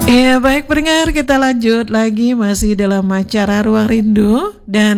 Ya baik pendengar, kita lanjut lagi masih dalam acara Ruang Rindu. Dan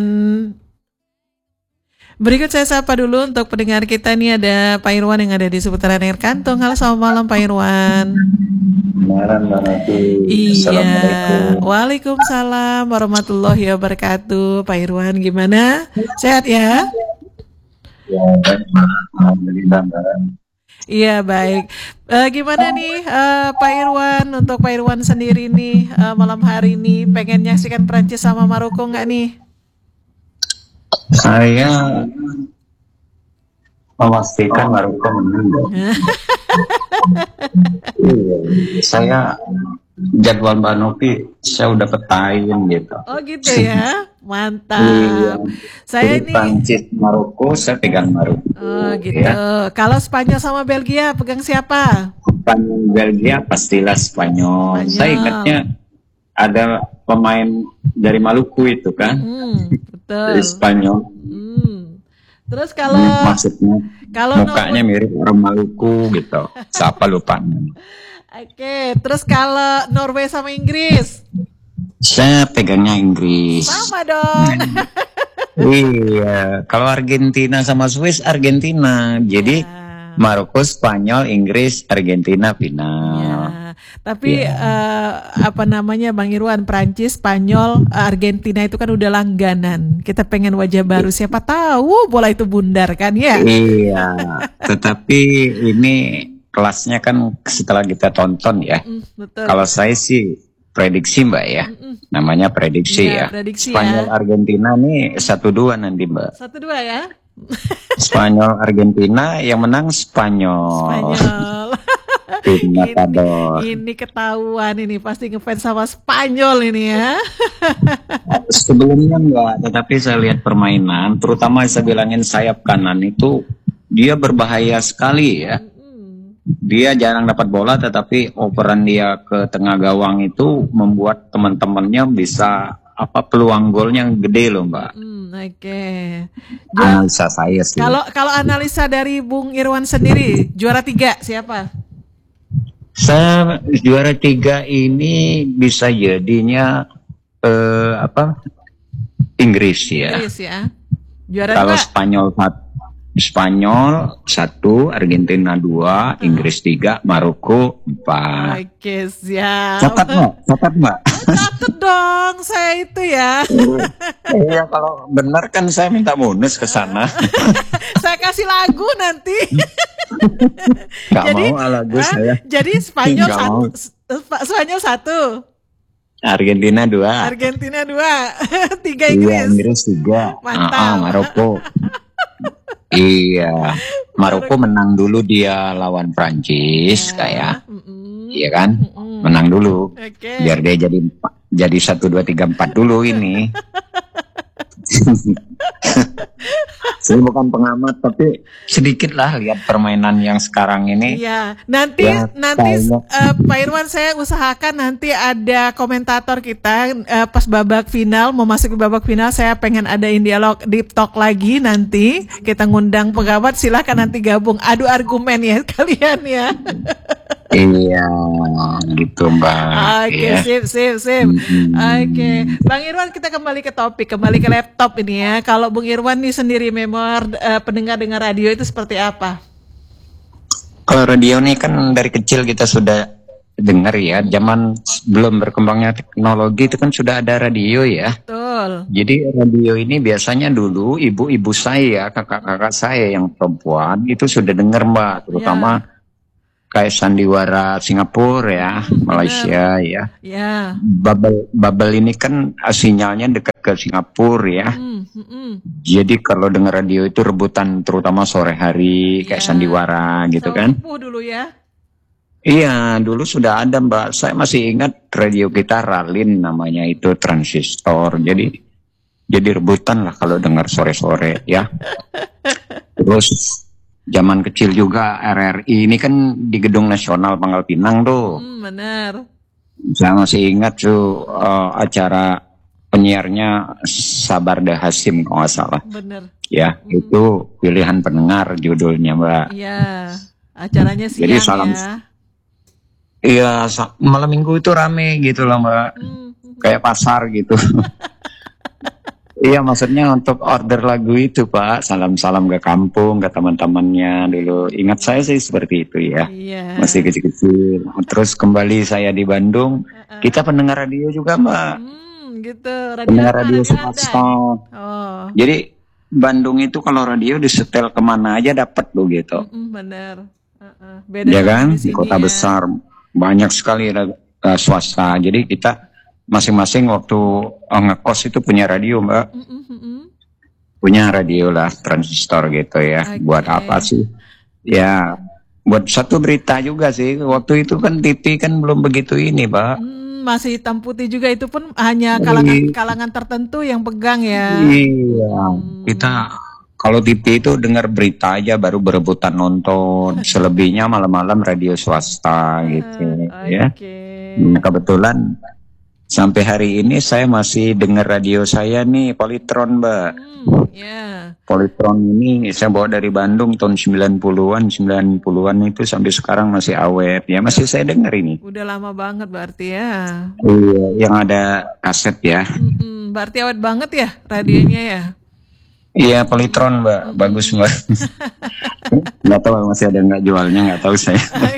berikut saya sapa dulu untuk pendengar kita nih, ada Pak Irwan yang ada di seputaran Air Kantong. Halo, selamat malam Pak Irwan. Malam Mbak Ratu. Iya, waalaikumsalam warahmatullahi wabarakatuh. Pak Irwan gimana? Sehat ya? Ya, baik, alhamdulillah Mbak. Iya baik. Gimana nih Pak Irwan, untuk Pak Irwan sendiri nih malam hari ini pengen nyaksikan Prancis sama Maroko nggak nih? Saya memastikan Maroko menang. Iya, saya jadwal Mbak Novi saya udah petain gitu. Oh gitu ya, mantap. Iya. Saya Jadi ini. Prancis Maroko saya pegang Maroko. Oh gitu. Ya. Kalau Spanyol sama Belgia pegang siapa? Spanyol Belgia pastilah Spanyol. Saya ingatnya ada pemain dari Maluku itu kan, betul. dari Spanyol. Terus kalau Maksudnya mukanya mirip orang Maluku gitu. Siapa lupa? Oke, terus kalau Norway sama Inggris? Saya pegangnya Inggris. Sama dong. Iya, kalau Argentina sama Swiss Argentina. Jadi Maroko, Spanyol, Inggris, Argentina final. Ya. Tapi apa namanya Bang Irwan, Prancis, Spanyol, Argentina itu kan udah langganan. Kita pengen wajah baru, siapa tahu bola itu bundar kan ya? Iya, tetapi ini kelasnya kan setelah kita tonton ya. Betul. Kalau saya sih prediksi Mbak ya, namanya prediksi ya. Prediksi Spanyol ya. Argentina nih 1-2 nanti Mbak. 1-2 ya. Spanyol Argentina yang menang Spanyol. Ini ketahuan ini pasti ngefans sama Spanyol ini ya. Sebelumnya enggak, tetapi saya lihat permainan, terutama saya bilangin sayap kanan itu dia berbahaya sekali ya. Dia jarang dapat bola, tetapi operan dia ke tengah gawang itu membuat teman-temannya bisa peluang golnya gede loh Mbak. Oke. Analisa saya sih. Kalau analisa dari Bung Irwan sendiri, juara 3 siapa? Saya juara 3 ini bisa jadinya Inggris ya. Inggris ya. Juara kalau 2. Spanyol 1, Argentina 2, Inggris 3, Maroko 4. Oke, siap. Catat Mbak. Catat dong, saya itu ya. Iya, kalau benar kan saya minta bonus ke sana. Saya kasih lagu nanti. Gak mau lagu saya. Jadi Spanyol 1. Argentina 2. Argentina 2. 3 Inggris. Iya, Inggris 3. Mantap. Maroko. Iya, Maroko menang dulu dia lawan Prancis kayak, iya kan, menang dulu, biar dia jadi 1, 2, 3, 4 dulu ini. Saya bukan pengamat, tapi sedikit lah lihat permainan yang sekarang ini. Iya, nanti Pak Irwan, saya usahakan nanti ada komentator kita pas babak final, mau masuk ke babak final, saya pengen adain dialog deep talk lagi nanti. Kita ngundang pengamat, silahkan nanti gabung, adu argumen ya kalian ya. Iya, gitu Mbak. Oke, ya. sip. Oke, Bang Irwan, kita kembali ke topik, kembali ke laptop ini ya. Kalau Bung Irwan nih sendiri pendengar dengar radio itu seperti apa? Kalau radio nih kan dari kecil kita sudah dengar ya. Zaman belum berkembangnya teknologi itu kan sudah ada radio ya. Betul. Jadi radio ini biasanya dulu ibu-ibu saya, kakak-kakak saya yang perempuan itu sudah dengar Mbak, terutama kayak sandiwara Singapura ya, Malaysia ya. Ya. Bubble ini kan sinyalnya dekat ke Singapura ya. Jadi kalau dengar radio itu rebutan, terutama sore hari kayak sandiwara gitu kan. Dulu ya. Iya, dulu sudah ada Mbak. Saya masih ingat radio kita Ralin namanya itu transistor. Jadi rebutan lah kalau dengar sore-sore ya. Terus zaman kecil juga RRI ini kan di Gedung Nasional Pangkal Pinang tuh. Benar. Saya masih ingat tuh acara penyiarnya Sabarda Hasim kalau nggak salah. Benar. Ya, itu pilihan pendengar judulnya Mbak. Iya, acaranya siang. Jadi salam. Ya. Iya, malam minggu itu rame gitu loh Mbak, kayak pasar gitu. Iya, maksudnya untuk order lagu itu Pak, salam-salam ke kampung, ke teman-temannya dulu. Ingat saya sih seperti itu ya, Iya. masih kecil-kecil. Terus kembali saya di Bandung, kita pendengar radio juga Mbak, Gitu. Radio pendengar apa? radio Radio swasta. handai. Oh, Jadi Bandung itu kalau radio disetel kemana aja dapat loh gitu. bener. Beda Ya sama kan, di di sini kota ya. besar banyak sekali swasta. Jadi kita masing-masing waktu ngekos itu punya radio Mbak, punya radio lah transistor gitu ya. Oke. Buat apa sih? Ya, buat satu berita juga sih. Waktu itu kan TV kan belum begitu ini Pak. Masih hitam putih juga, itu pun hanya kalangan tertentu yang pegang ya. Iya, kita kalau TV itu dengar berita aja baru berebutan nonton. Selebihnya malam-malam radio swasta gitu ya. Oke. Nah, kebetulan sampai hari ini saya masih dengar radio saya nih, Polytron Mbak. Ya. Polytron ini saya bawa dari Bandung tahun 90-an itu sampai sekarang masih awet. Ya masih saya dengar ini. Udah lama banget berarti ya. Iya, yang ada kaset ya. Berarti awet banget ya radionya ya. Iya, Polytron Mbak, bagus Mbak. Nggak tahu masih ada nggak jualnya, nggak tahu saya.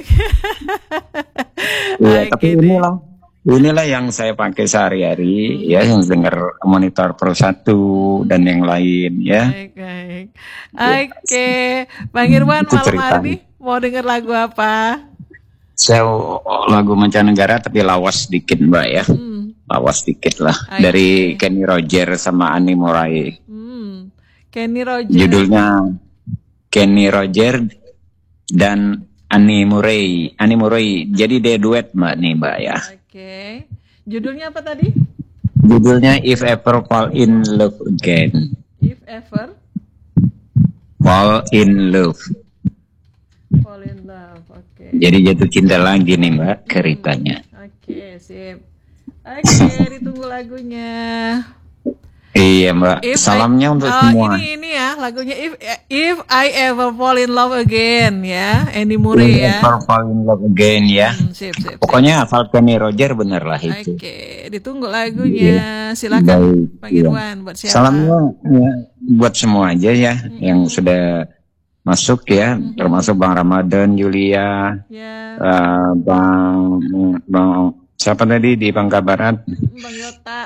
Iya, tapi inilah yang saya pakai sehari-hari ya, yang dengar Monitor Pro 1 dan yang lain ya. Baik. Oke, Bang Irwan, Itu malam hari ceritanya. ini mau denger lagu apa? Saya lagu mancanegara tapi lawas dikit Mbak ya. Lawas dikit lah. Dari Kenny Rogers sama Annie Murray. Kenny Rogers. Judulnya Kenny Rogers dan Annie Murray. Annie Murray. Jadi dia duet Mbak nih Mbak ya. Oke. Judulnya apa tadi? Judulnya If Ever Fall in Love Again. If Ever Fall in Love. Fall in Love. Oke. Jadi jatuh cinta lagi nih Mbak ceritanya. Oke, sip. Oke, ditunggu lagunya. Iya Mbak, salamnya untuk semua. Ini ya lagunya If I Ever Fall in Love Again ya, Annie Murray ya. If Ever Fall in Love Again ya. Sip. Pokoknya asal Kenny Roger bener lah itu. Oke, ditunggu lagunya. Silakan Pak Irwan buat siapa? Salamnya ya, buat semua aja ya yang sudah masuk ya, termasuk Bang Ramadan, Julia, Bang siapa tadi di Bangka Barat? Bang Yota.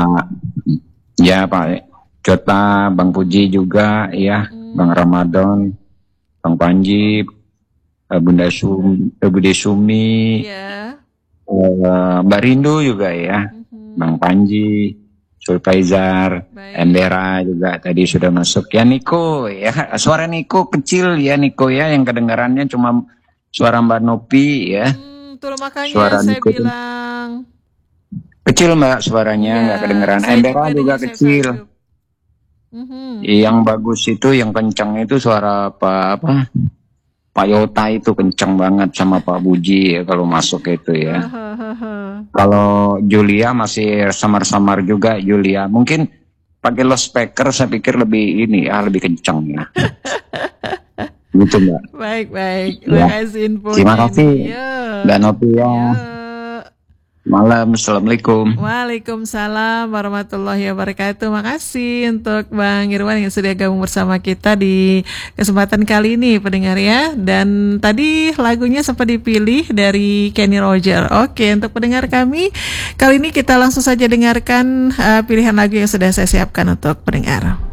Pak Jota, Bang Puji juga ya, Bang Ramadan, Bang Panji, Bude Sumi, Mbak Rindu juga ya, Bang Panji, Sulfaizar, Endera juga tadi sudah masuk ya. Niko ya, suara Niko kecil ya Niko ya, yang kedengarannya cuma suara Mbak Nopi ya. Tuh makanya suara saya Niko bilang kecil Mbak suaranya, nggak kedengeran. Endera juga kecil. Yang bagus itu, yang kencang itu suara Pak Yota itu kencang banget sama Pak Buji ya, kalau masuk itu ya. Kalau Julia masih samar-samar juga Julia. Mungkin pakai loudspeaker saya pikir lebih ini ya, lebih kencang ya. Gitu Mbak. Baik. Ya. Terima kasih. Dan Nopi ya. Malam, Assalamualaikum. Waalaikumsalam warahmatullahi wabarakatuh. Makasih untuk Bang Irwan yang sudah gabung bersama kita di kesempatan kali ini pendengar ya. Dan tadi lagunya sempat dipilih dari Kenny Rogers. Oke, untuk pendengar kami kali ini kita langsung saja dengarkan pilihan lagu yang sudah saya siapkan untuk pendengar.